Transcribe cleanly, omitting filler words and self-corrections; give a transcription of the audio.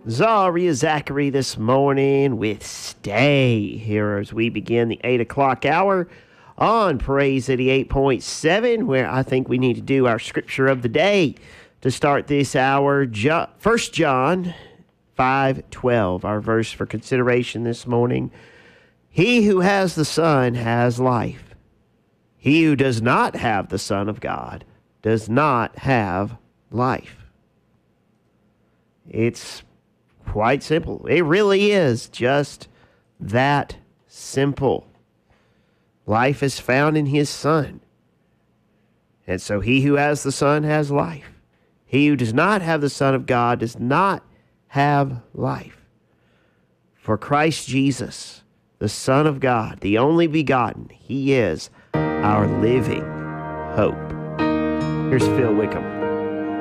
Zaria Zachary this morning with Stay here as we begin the 8 o'clock hour on Praise 88.7, where I think we need to do our scripture of the day to start this hour. 1 John 5:12, our verse for consideration this morning. He who has the Son has life. He who does not have the Son of God does not have life. It's quite simple. It really is just that simple. Life is found in his Son. And so he who has the Son has life. He who does not have the Son of God does not have life. For Christ Jesus, the Son of God, the only begotten, he is our living hope. Here's Phil Wickham.